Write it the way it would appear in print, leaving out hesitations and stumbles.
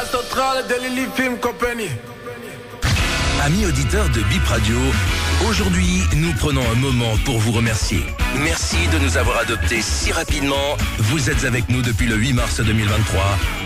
centrale de Lily Film Company. Amis auditeurs de Bip Radio, aujourd'hui, nous prenons un moment pour vous remercier. Merci de nous avoir adoptés si rapidement. Vous êtes avec nous depuis le 8 mars 2023